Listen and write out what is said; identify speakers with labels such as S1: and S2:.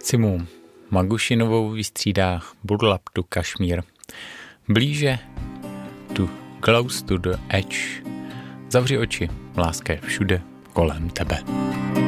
S1: Maximu Magušinovou vystřídá Burlap to Kashmir. Blíže to Close to the Edge. Zavři oči, láska je všude kolem tebe.